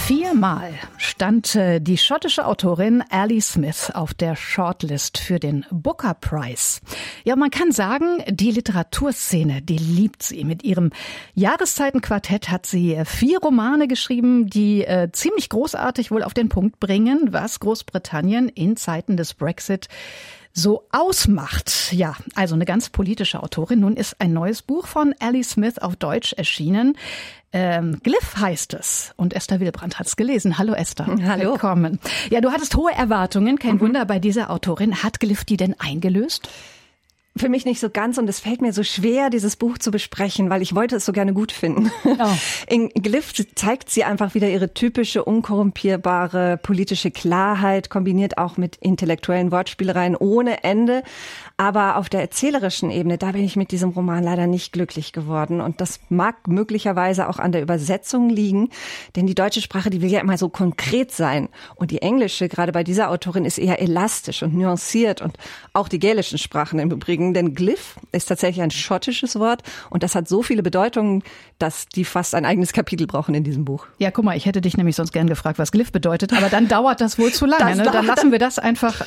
4-mal stand die schottische Autorin Ali Smith auf der Shortlist für den Booker Prize. Ja, man kann sagen, die Literaturszene, die liebt sie. Mit ihrem Jahreszeitenquartett hat sie 4 Romane geschrieben, die ziemlich großartig wohl auf den Punkt bringen, was Großbritannien in Zeiten des Brexit so ausmacht. Ja, also eine ganz politische Autorin. Nun ist ein neues Buch von Ali Smith auf Deutsch erschienen. Glyph heißt es. Und Esther Willebrand hat es gelesen. Hallo Esther. Hallo. Willkommen. Ja, du hattest hohe Erwartungen. Kein Wunder bei dieser Autorin. Hat Glyph die denn eingelöst? Für mich nicht so ganz, und es fällt mir so schwer, dieses Buch zu besprechen, weil ich wollte es so gerne gut finden. Oh. In Glyph zeigt sie einfach wieder ihre typische, unkorrumpierbare politische Klarheit, kombiniert auch mit intellektuellen Wortspielereien ohne Ende. Aber auf der erzählerischen Ebene, da bin ich mit diesem Roman leider nicht glücklich geworden. Und das mag möglicherweise auch an der Übersetzung liegen, denn die deutsche Sprache, die will ja immer so konkret sein. Und die englische, gerade bei dieser Autorin, ist eher elastisch und nuanciert, und auch die gälischen Sprachen im Übrigen. Denn Glyph ist tatsächlich ein schottisches Wort, und das hat so viele Bedeutungen, dass die fast ein eigenes Kapitel brauchen in diesem Buch. Ja, guck mal, ich hätte dich nämlich sonst gern gefragt, was Glyph bedeutet, aber dann dauert das wohl zu lange. Ne? Dann lassen wir das einfach